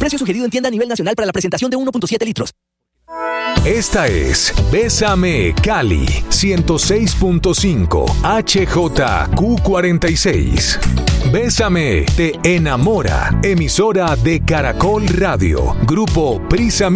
Precio sugerido en tienda a nivel nacional para la presentación de 1.7 litros. Esta es Bésame Cali 106.5 HJQ46. Bésame te enamora. Emisora de Caracol Radio. Grupo Prisa